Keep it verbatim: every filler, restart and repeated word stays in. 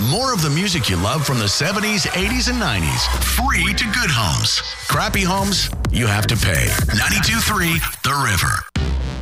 More of the music you love from the seventies, eighties, and nineties. Free to good homes. Crappy homes, you have to pay. ninety-two point three The River.